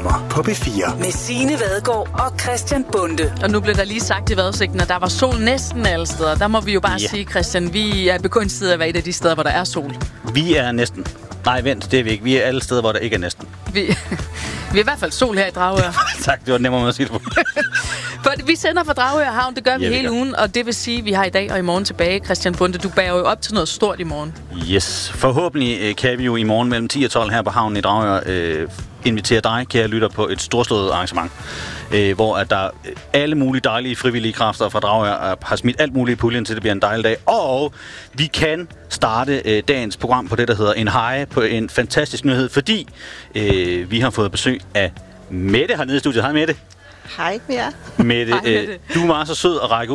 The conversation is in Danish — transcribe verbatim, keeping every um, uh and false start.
sommer på B fire. Med Signe Vadgaard og Christian Bonde. Og nu blev der lige sagt i vejrudsigten, at der var sol næsten alle steder. Der må vi jo bare ja. sige, Christian, vi er begunstiget at være et af de steder, hvor der er sol. Vi er næsten. Nej, vent, det er vi ikke. Vi er alle steder, hvor der ikke er næsten. Vi, vi er i hvert fald sol her i Dragør. Tak, det var nemmere at sige det på. For vi sender fra Dragør Havn, det gør vi ja, hele gør. ugen, og det vil sige, at vi har i dag og i morgen tilbage. Christian Bonde, du bærer jo op til noget stort i morgen. Yes, forhåbentlig øh, kan vi jo i morgen mellem ti og tolv her på havnen i Dragør øh, invitere dig, kære lytter, på et storslået arrangement, øh, hvor at der øh, alle mulige dejlige frivillige kræfter fra Dragør øh, har smidt alt muligt i puljen til, det bliver en dejlig dag. Og vi kan starte øh, dagens program på det, der hedder En Hej, på en fantastisk nyhed, fordi øh, vi har fået besøg af Mette hernede i studiet. Hej Mette. Hej med jer. Mette, Hej, Mette. Øh, du er meget så sød at række